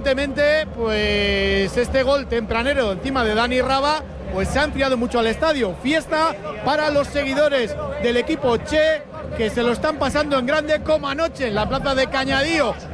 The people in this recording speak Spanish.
evidentemente, pues este gol tempranero encima de Dani Raba, pues se ha enfriado mucho al estadio. Fiesta para los seguidores del equipo Che, que se lo están pasando en grande, como anoche en la plaza de Cañadío,